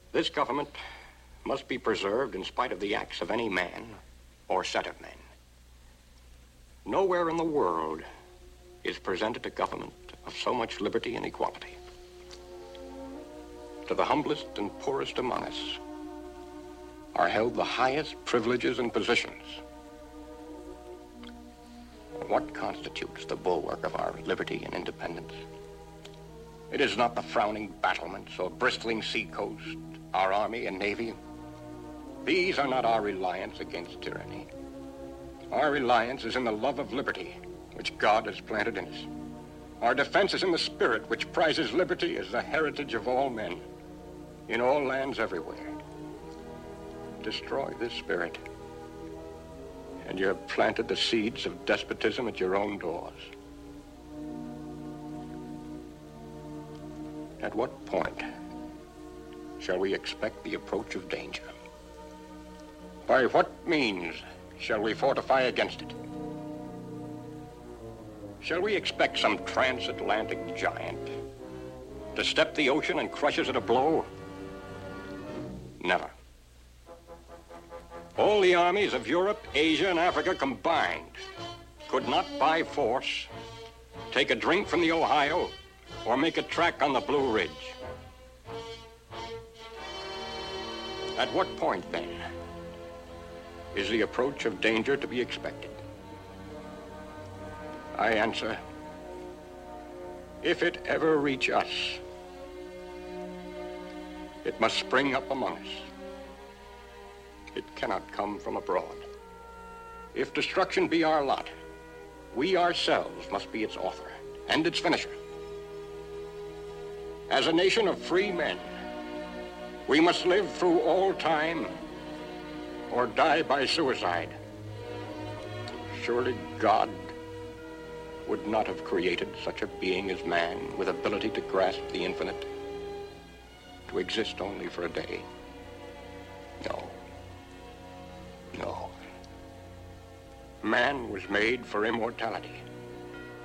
This government must be preserved in spite of the acts of any man or set of men. Nowhere in the world is presented a government of so much liberty and equality. To the humblest and poorest among us are held the highest privileges and positions. What constitutes the bulwark of our liberty and independence? It is not the frowning battlements or bristling seacoast, our army and navy. These are not our reliance against tyranny. Our reliance is in the love of liberty, which God has planted in us. Our defense is in the spirit which prizes liberty as the heritage of all men, in all lands everywhere. Destroy this spirit, and you have planted the seeds of despotism at your own doors. At what point shall we expect the approach of danger? By what means shall we fortify against it? Shall we expect some transatlantic giant to step the ocean and crush us at a blow? Never. All the armies of Europe, Asia, and Africa combined could not by force take a drink from the Ohio or make a track on the Blue Ridge. At what point, then, is the approach of danger to be expected? I answer, if it ever reach us, it must spring up among us. It cannot come from abroad. If destruction be our lot, we ourselves must be its author and its finisher. As a nation of free men, we must live through all time or die by suicide. Surely God would not have created such a being as man with ability to grasp the infinite, to exist only for a day. No. No. Man was made for immortality.